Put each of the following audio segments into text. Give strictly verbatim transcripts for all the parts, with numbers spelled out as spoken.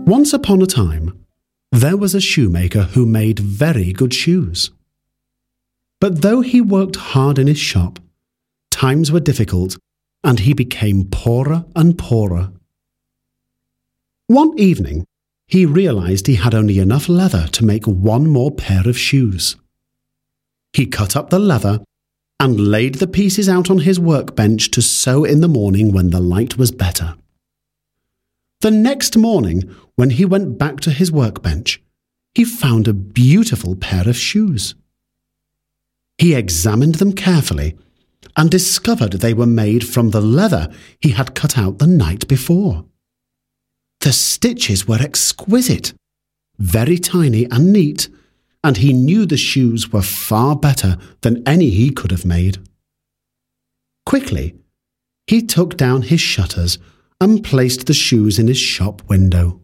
Once upon a time, there was a shoemaker who made very good shoes. But though he worked hard in his shop, times were difficult and he became poorer and poorer. One evening, he realized he had only enough leather to make one more pair of shoes. He cut up the leather and laid the pieces out on his workbench to sew in the morning when the light was better. The next morning, when he went back to his workbench, he found a beautiful pair of shoes. He examined them carefully and discovered they were made from the leather he had cut out the night before. The stitches were exquisite, very tiny and neat, and he knew the shoes were far better than any he could have made. Quickly, he took down his shutters and placed the shoes in his shop window.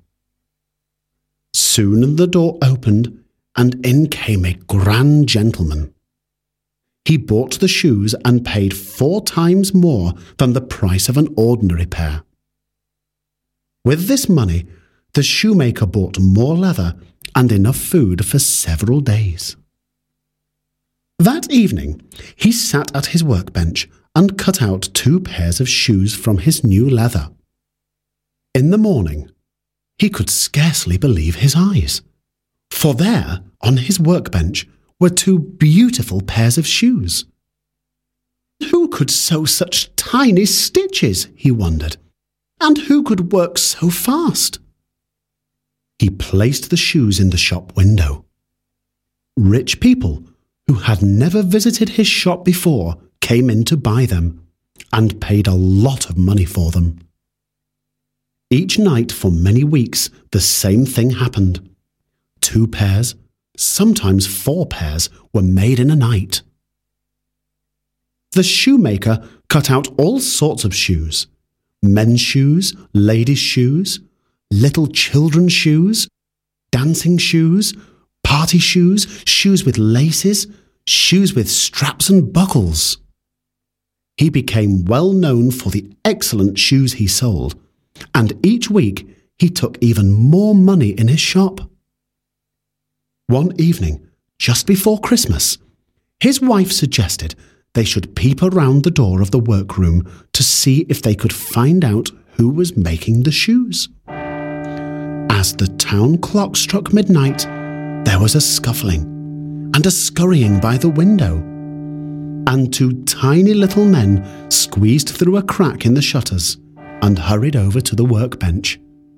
Soon the door opened, and in came a grand gentleman. He bought the shoes and paid four times more than the price of an ordinary pair. With this money, the shoemaker bought more leather and enough food for several days. That evening, he sat at his workbench and cut out two pairs of shoes from his new leather. In the morning, he could scarcely believe his eyes, for there, on his workbench, were two beautiful pairs of shoes. Who could sew such tiny stitches, he wondered, and who could work so fast? He placed the shoes in the shop window. Rich people, who had never visited his shop before, came in to buy them, and paid a lot of money for them. Each night for many weeks, the same thing happened. Two pairs, sometimes four pairs, were made in a night. The shoemaker cut out all sorts of shoes: men's shoes, ladies' shoes, little children's shoes, dancing shoes, party shoes, shoes with laces, shoes with straps and buckles. He became well known for the excellent shoes he sold, and each week he took even more money in his shop. One evening, just before Christmas, his wife suggested they should peep around the door of the workroom to see if they could find out who was making the shoes. As the town clock struck midnight, there was a scuffling and a scurrying by the window, and two tiny little men squeezed through a crack in the shutters and hurried over to the workbench.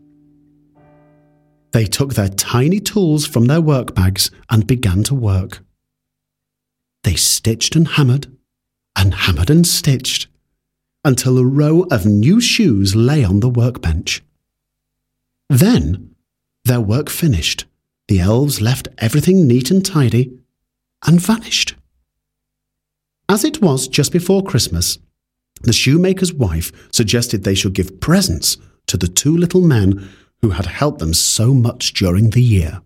They took their tiny tools from their work bags and began to work. They stitched and hammered, and hammered and stitched, until a row of new shoes lay on the workbench. Then, their work finished, the elves left everything neat and tidy, and vanished. As it was just before Christmas, the shoemaker's wife suggested they should give presents to the two little men who had helped them so much during the year.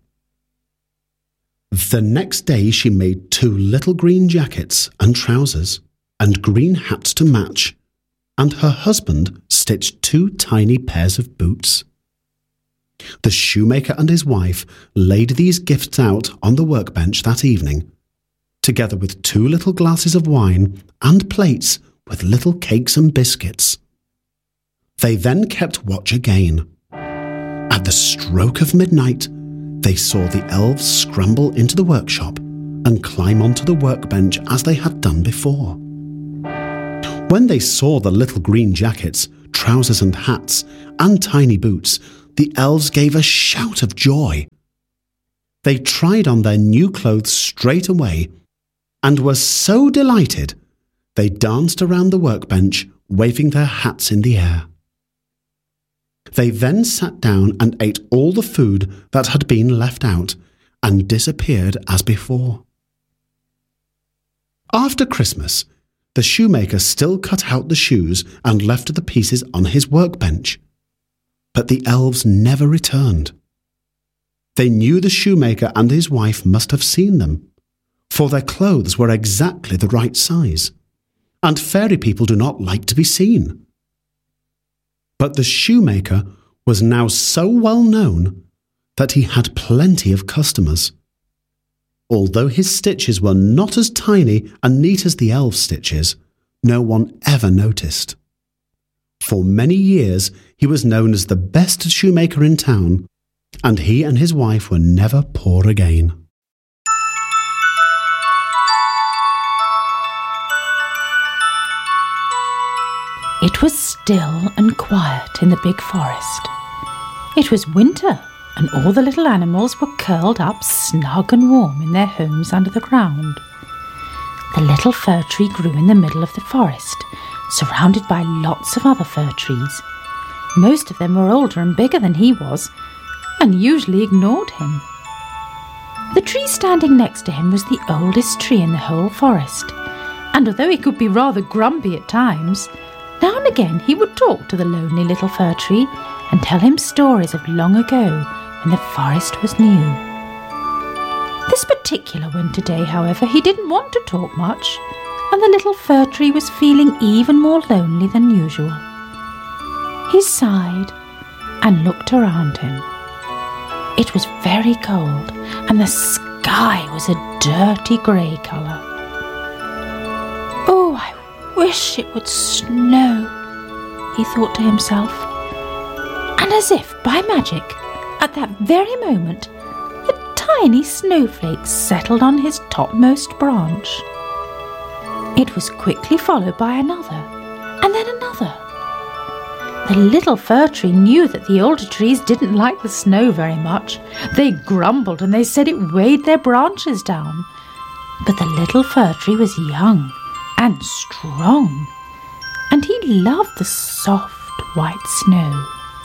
The next day she made two little green jackets and trousers, and green hats to match, and her husband stitched two tiny pairs of boots. The shoemaker and his wife laid these gifts out on the workbench that evening, together with two little glasses of wine and plates with little cakes and biscuits. They then kept watch again. At the stroke of midnight, they saw the elves scramble into the workshop and climb onto the workbench as they had done before. When they saw the little green jackets, trousers and hats, and tiny boots, the elves gave a shout of joy. They tried on their new clothes straight away and were so delighted they danced around the workbench, waving their hats in the air. They then sat down and ate all the food that had been left out and disappeared as before. After Christmas, the shoemaker still cut out the shoes and left the pieces on his workbench. But the elves never returned. They knew the shoemaker and his wife must have seen them, for their clothes were exactly the right size, and fairy people do not like to be seen. But the shoemaker was now so well known that he had plenty of customers. Although his stitches were not as tiny and neat as the elves' stitches, no one ever noticed. For many years he was known as the best shoemaker in town, and he and his wife were never poor again. It was still and quiet in the big forest. It was winter, and all the little animals were curled up snug and warm in their homes under the ground. The little fir tree grew in the middle of the forest, surrounded by lots of other fir trees. Most of them were older and bigger than he was, and usually ignored him. The tree standing next to him was the oldest tree in the whole forest, and although he could be rather grumpy at times, now and again he would talk to the lonely little fir tree and tell him stories of long ago when the forest was new. This particular winter day, however, he didn't want to talk much, and the little fir tree was feeling even more lonely than usual. He sighed and looked around him. It was very cold, and the sky was a dirty grey colour. "Oh, I wish it would snow," he thought to himself. And as if by magic, at that very moment, a tiny snowflake settled on his topmost branch. It was quickly followed by another, and then another. The little fir tree knew that the older trees didn't like the snow very much. They grumbled and they said it weighed their branches down. But the little fir tree was young and strong, and he loved the soft white snow.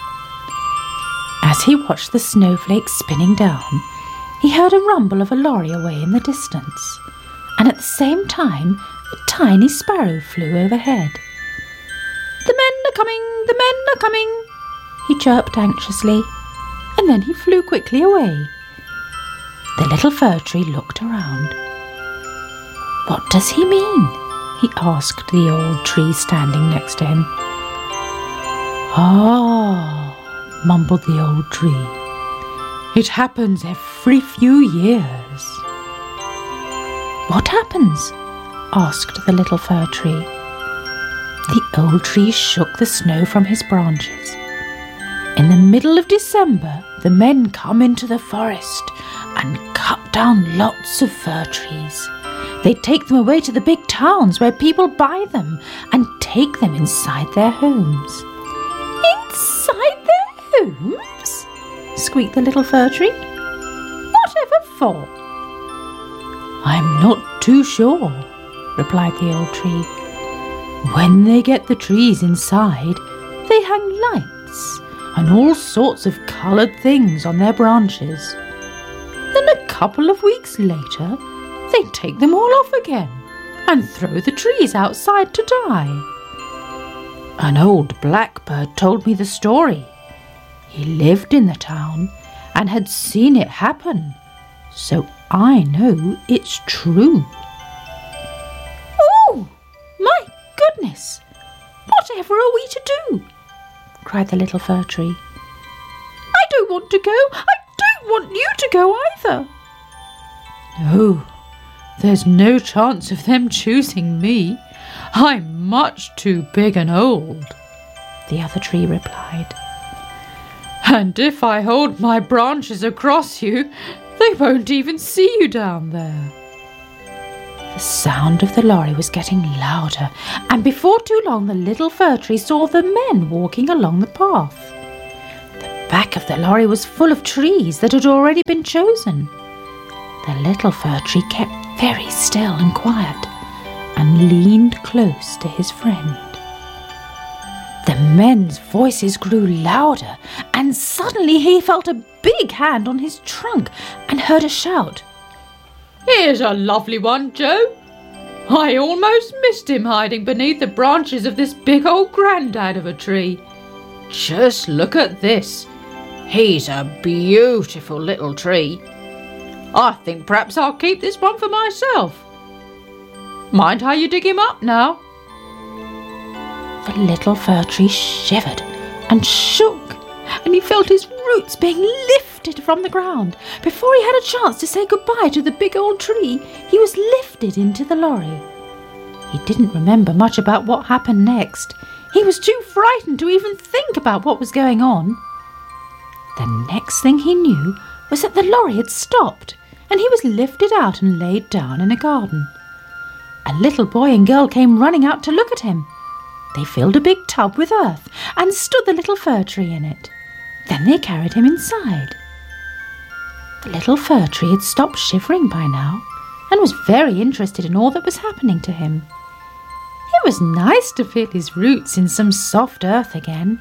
As he watched the snowflakes spinning down, he heard a rumble of a lorry away in the distance, and at the same time a tiny sparrow flew overhead. "The men are coming, the men are coming," he chirped anxiously, and then he flew quickly away. The little fir tree looked around. "What does he mean?" he asked the old tree standing next to him. "Ah," mumbled the old tree, "it happens every few years." "What happens?" asked the little fir tree. The old tree shook the snow from his branches. "In the middle of December, the men come into the forest and cut down lots of fir trees. They take them away to the big towns where people buy them and take them inside their homes." "Inside their homes?" squeaked the little fir tree. "Whatever for?" "I'm not too sure," replied the old tree. "When they get the trees inside, they hang lights and all sorts of coloured things on their branches. Then a couple of weeks later, they take them all off again and throw the trees outside to die. An old blackbird told me the story. He lived in the town and had seen it happen, so I know it's true." "Oh, my goodness! Whatever are we to do?" cried the little fir tree. "I don't want to go. I don't want you to go either." "No, there's no chance of them choosing me. I'm much too big and old," the other tree replied. "And if I hold my branches across you, they won't even see you down there." The sound of the lorry was getting louder, and before too long the little fir tree saw the men walking along the path. The back of the lorry was full of trees that had already been chosen. The little fir tree kept very still and quiet and leaned close to his friend. The men's voices grew louder, and suddenly he felt a big hand on his trunk and heard a shout. "Here's a lovely one, Joe. I almost missed him hiding beneath the branches of this big old granddad of a tree. Just look at this. He's a beautiful little tree. I think perhaps I'll keep this one for myself. Mind how you dig him up now." The little fir tree shivered and shook and he felt his roots being lifted from the ground. Before he had a chance to say goodbye to the big old tree, he was lifted into the lorry. He didn't remember much about what happened next. He was too frightened to even think about what was going on. The next thing he knew was that the lorry had stopped, and he was lifted out and laid down in a garden. A little boy and girl came running out to look at him. They filled a big tub with earth and stood the little fir tree in it. Then they carried him inside. The little fir tree had stopped shivering by now and was very interested in all that was happening to him. It was nice to feel his roots in some soft earth again.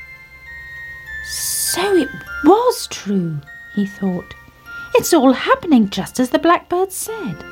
So it was true, he thought. It's all happening just as the blackbird said.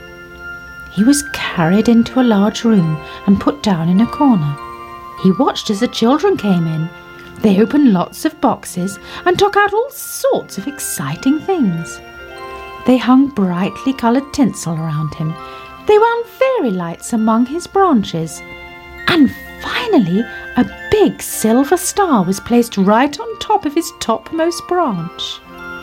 He was carried into a large room and put down in a corner. He watched as the children came in. They opened lots of boxes and took out all sorts of exciting things. They hung brightly coloured tinsel around him. They wound fairy lights among his branches. And finally, a big silver star was placed right on top of his topmost branch.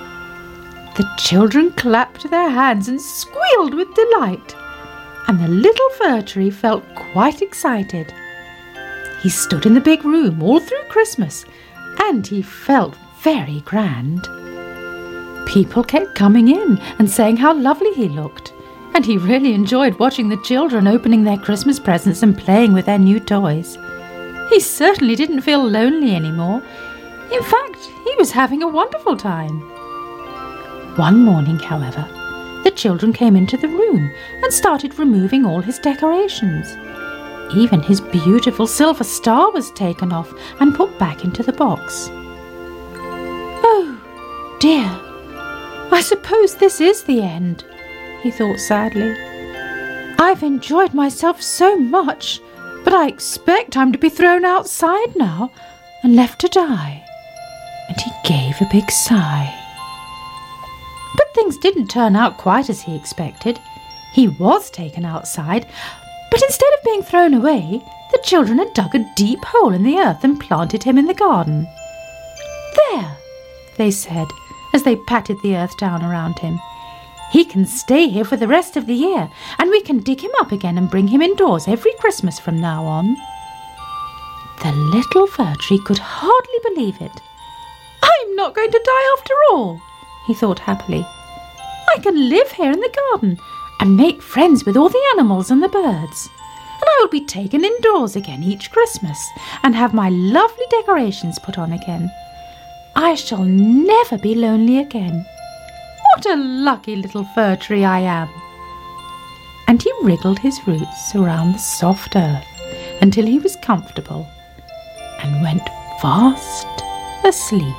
The children clapped their hands and squealed with delight, and the little fir tree felt quite excited. He stood in the big room all through Christmas, and he felt very grand. People kept coming in and saying how lovely he looked, and he really enjoyed watching the children opening their Christmas presents and playing with their new toys. He certainly didn't feel lonely anymore. In fact, he was having a wonderful time. One morning, however, the children came into the room and started removing all his decorations. Even his beautiful silver star was taken off and put back into the box. Oh, dear, I suppose this is the end, he thought sadly. I've enjoyed myself so much, but I expect I'm to be thrown outside now and left to die. And he gave a big sigh. But things didn't turn out quite as he expected. He was taken outside, but instead of being thrown away, the children had dug a deep hole in the earth and planted him in the garden. There, they said, as they patted the earth down around him. He can stay here for the rest of the year, and we can dig him up again and bring him indoors every Christmas from now on. The little fir tree could hardly believe it. I'm not going to die after all, he thought happily. I can live here in the garden and make friends with all the animals and the birds. And I will be taken indoors again each Christmas and have my lovely decorations put on again. I shall never be lonely again. What a lucky little fir tree I am. And he wriggled his roots around the soft earth until he was comfortable and went fast asleep.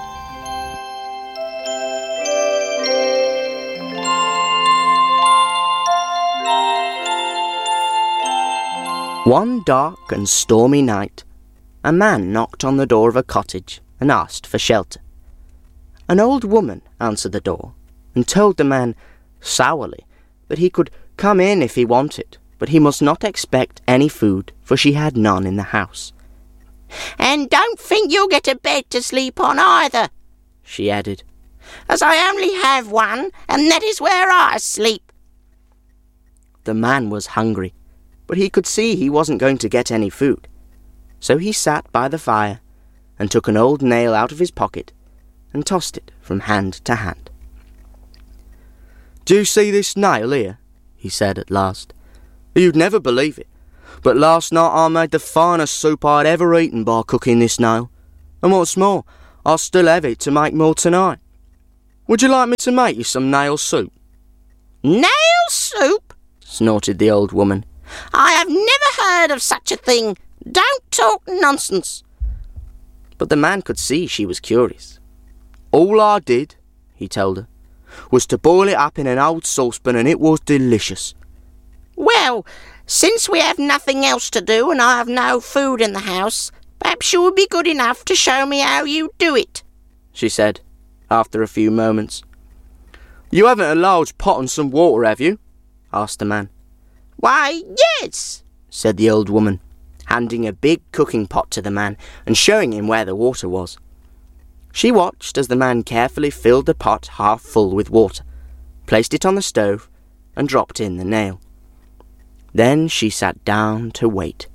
One dark and stormy night, a man knocked on the door of a cottage and asked for shelter. An old woman answered the door and told the man sourly that he could come in if he wanted, but he must not expect any food, for she had none in the house. "And don't think you'll get a bed to sleep on either," she added, "as I only have one, and that is where I sleep." The man was hungry, but he could see he wasn't going to get any food. So he sat by the fire and took an old nail out of his pocket and tossed it from hand to hand. "Do you see this nail here?" he said at last. "You'd never believe it, but last night I made the finest soup I'd ever eaten by cooking this nail, and what's more, I'll still have it to make more tonight. Would you like me to make you some nail soup?" "Nail soup?" snorted the old woman. "I have never heard of such a thing. Don't talk nonsense." But the man could see she was curious. "All I did," he told her, "was to boil it up in an old saucepan, and it was delicious." "Well, since we have nothing else to do and I have no food in the house, perhaps you would be good enough to show me how you do it," she said, after a few moments. "You haven't a large pot and some water, have you?" asked the man. "Why, yes," said the old woman, handing a big cooking pot to the man and showing him where the water was. She watched as the man carefully filled the pot half full with water, placed it on the stove, and dropped in the nail. Then she sat down to wait.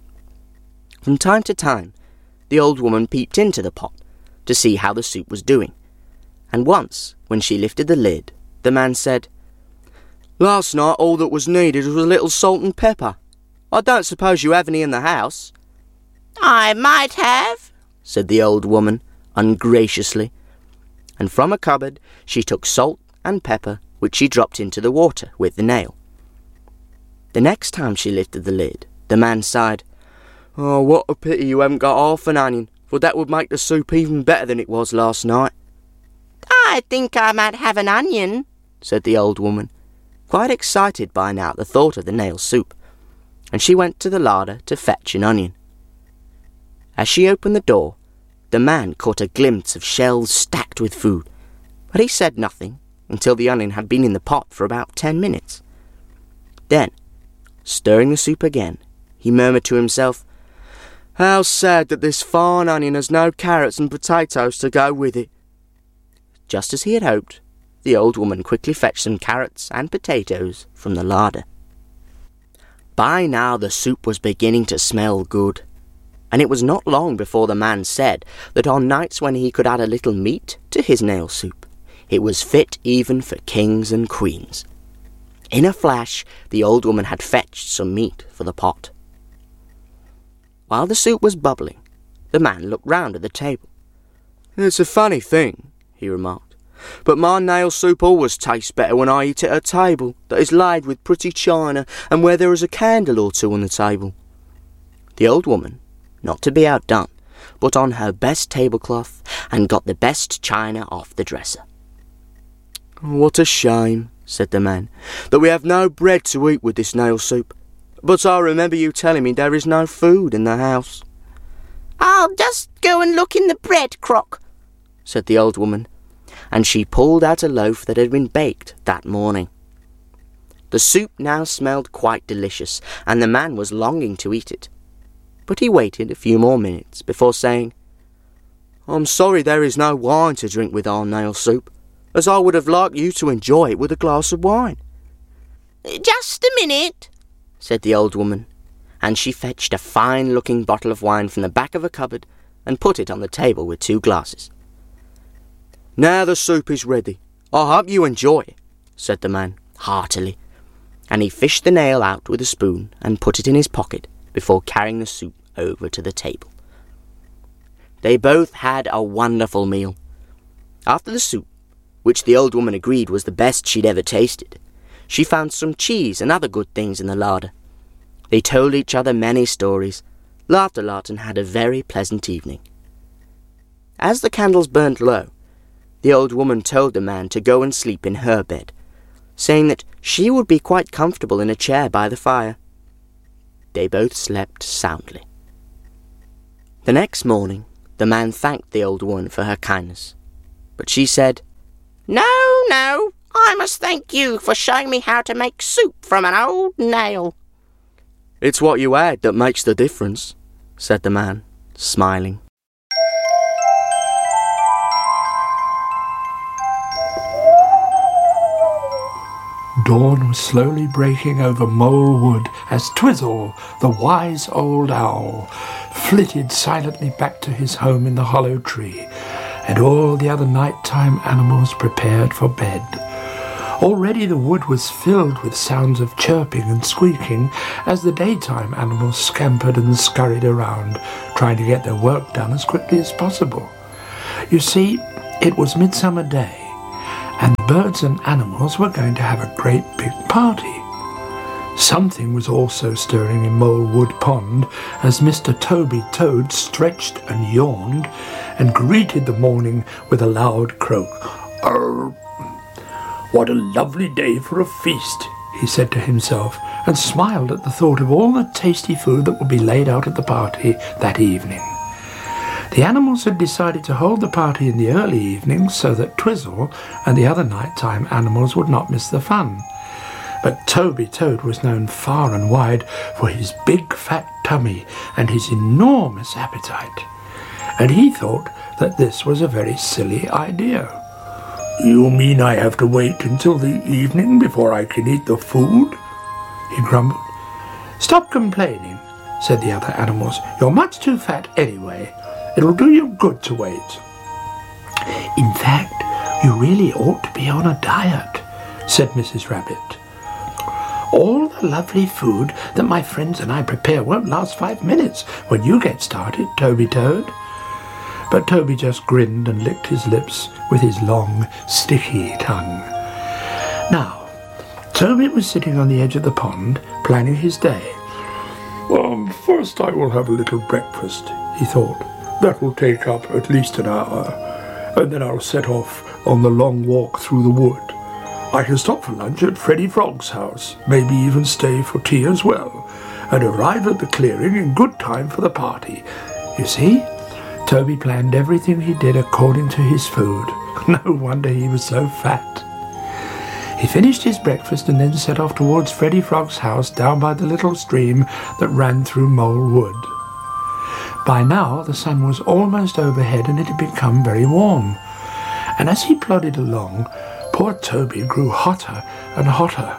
From time to time, the old woman peeped into the pot to see how the soup was doing, and once, when she lifted the lid, the man said, "Last night all that was needed was a little salt and pepper. I don't suppose you have any in the house?" "I might have," said the old woman, ungraciously, and from a cupboard she took salt and pepper, which she dropped into the water with the nail. The next time she lifted the lid, the man sighed, "Oh, what a pity you haven't got half an onion, for that would make the soup even better than it was last night." "I think I might have an onion," said the old woman, quite excited by now at the thought of the nail soup, and she went to the larder to fetch an onion. As she opened the door, the man caught a glimpse of shelves stacked with food, but he said nothing until the onion had been in the pot for about ten minutes. Then, stirring the soup again, he murmured to himself, "How sad that this fine onion has no carrots and potatoes to go with it." Just as he had hoped, the old woman quickly fetched some carrots and potatoes from the larder. By now the soup was beginning to smell good, and it was not long before the man said that on nights when he could add a little meat to his nail soup, it was fit even for kings and queens. In a flash, the old woman had fetched some meat for the pot. While the soup was bubbling, the man looked round at the table. "It's a funny thing," he remarked, "but my nail soup always tastes better when I eat at a table that is laid with pretty china and where there is a candle or two on the table." The old woman, not to be outdone, put on her best tablecloth and got the best china off the dresser. "What a shame," said the man, "that we have no bread to eat with this nail soup. But I remember you telling me there is no food in the house." "I'll just go and look in the bread crock," said the old woman, and she pulled out a loaf that had been baked that morning. The soup now smelled quite delicious, and the man was longing to eat it. But he waited a few more minutes before saying, "I'm sorry there is no wine to drink with our nail soup, as I would have liked you to enjoy it with a glass of wine." "Just a minute," said the old woman, and she fetched a fine-looking bottle of wine from the back of a cupboard and put it on the table with two glasses. "Now the soup is ready. I hope you enjoy it," said the man, heartily, and he fished the nail out with a spoon and put it in his pocket before carrying the soup over to the table. They both had a wonderful meal. After the soup, which the old woman agreed was the best she'd ever tasted, she found some cheese and other good things in the larder. They told each other many stories, laughed a lot, and had a very pleasant evening. As the candles burnt low, the old woman told the man to go and sleep in her bed, saying that she would be quite comfortable in a chair by the fire. They both slept soundly. The next morning, the man thanked the old woman for her kindness, but she said, "No, no, I must thank you for showing me how to make soup from an old nail." "It's what you add that makes the difference," said the man, smiling. Dawn was slowly breaking over Mole Wood as Twizzle, the wise old owl, flitted silently back to his home in the hollow tree, and all the other nighttime animals prepared for bed. Already the wood was filled with sounds of chirping and squeaking as the daytime animals scampered and scurried around, trying to get their work done as quickly as possible. You see, it was Midsummer Day, and the birds and animals were going to have a great big party. Something was also stirring in Mole Wood Pond as Mister Toby Toad stretched and yawned and greeted the morning with a loud croak. "Arr! What a lovely day for a feast," he said to himself, and smiled at the thought of all the tasty food that would be laid out at the party that evening. The animals had decided to hold the party in the early evening so that Twizzle and the other nighttime animals would not miss the fun. But Toby Toad was known far and wide for his big fat tummy and his enormous appetite, and he thought that this was a very silly idea. "You mean I have to wait until the evening before I can eat the food?" he grumbled. "Stop complaining," said the other animals. "You're much too fat anyway. It'll do you good to wait." "In fact, you really ought to be on a diet," said Missus Rabbit. "All the lovely food that my friends and I prepare won't last five minutes when you get started, Toby Toad." But Toby just grinned and licked his lips with his long, sticky tongue. Now, Toby was sitting on the edge of the pond, planning his day. Um, first I will have a little breakfast, he thought. That will take up at least an hour, and then I'll set off on the long walk through the wood. I can stop for lunch at Freddy Frog's house, maybe even stay for tea as well, and arrive at the clearing in good time for the party. You see, Toby planned everything he did according to his food. No wonder he was so fat. He finished his breakfast and then set off towards Freddy Frog's house down by the little stream that ran through Mole Wood. By now the sun was almost overhead and it had become very warm, and as he plodded along, poor Toby grew hotter and hotter.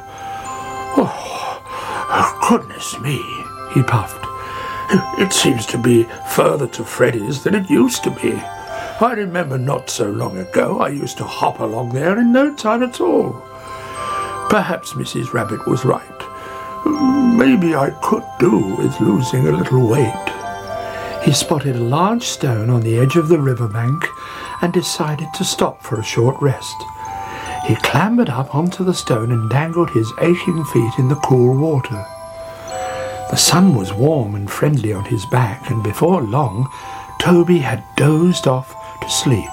Oh, goodness me, he puffed. It seems to be further to Freddy's than it used to be. I remember not so long ago I used to hop along there in no time at all. Perhaps Missus Rabbit was right. Maybe I could do with losing a little weight. He spotted a large stone on the edge of the riverbank and decided to stop for a short rest. He clambered up onto the stone and dangled his aching feet in the cool water. The sun was warm and friendly on his back, and before long, Toby had dozed off to sleep.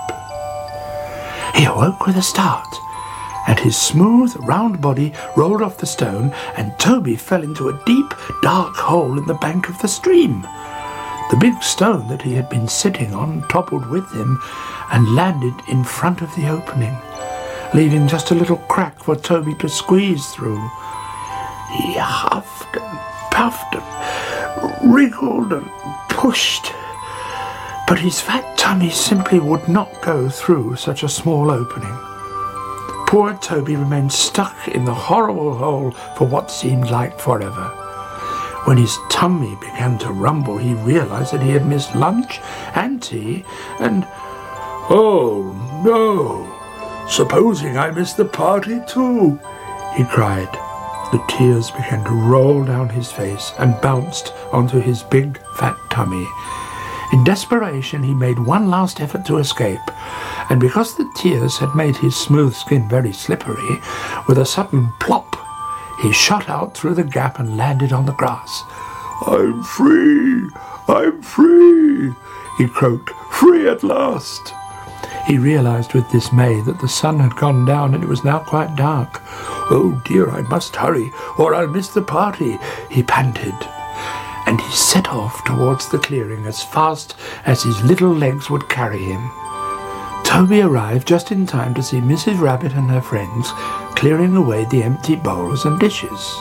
He awoke with a start, and his smooth, round body rolled off the stone, and Toby fell into a deep, dark hole in the bank of the stream. The big stone that he had been sitting on toppled with him and landed in front of the opening, leaving just a little crack for Toby to squeeze through. He huffed and puffed and wriggled and pushed, but his fat tummy simply would not go through such a small opening. Poor Toby remained stuck in the horrible hole for what seemed like forever. When his tummy began to rumble, he realized that he had missed lunch and tea, and, "Oh, no! Supposing I miss the party too!" he cried. The tears began to roll down his face and bounced onto his big, fat tummy. In desperation, he made one last effort to escape, and because the tears had made his smooth skin very slippery, with a sudden plop, he shot out through the gap and landed on the grass. "I'm free! I'm free!" he croaked. "Free at last!" He realized with dismay that the sun had gone down and it was now quite dark. "Oh dear, I must hurry, or I'll miss the party," he panted. And he set off towards the clearing as fast as his little legs would carry him. Toby arrived just in time to see Missus Rabbit and her friends clearing away the empty bowls and dishes.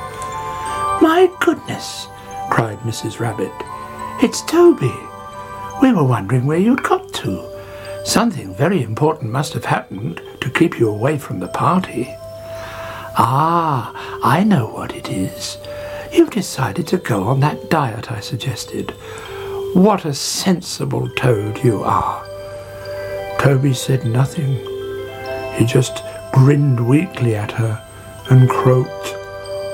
"My goodness!" cried Missus Rabbit. "It's Toby! We were wondering where you'd got to. Something very important must have happened to keep you away from the party." "Ah, I know what it is. You've decided to go on that diet I suggested. What a sensible toad you are." Toby said nothing. He just grinned weakly at her and croaked,